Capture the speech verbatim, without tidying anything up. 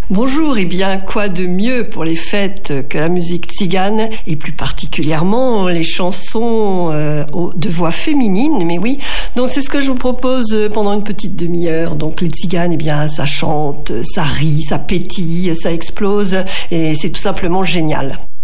Bonjour, et bien quoi de mieux pour les fêtes que la musique tzigane et plus particulièrement les chansons euh, de voix féminine, mais oui. Donc c'est ce que je vous propose pendant une petite demi-heure. Donc les tziganes, eh bien ça chante, ça rit, ça pétille, ça explose et c'est tout simplement génial.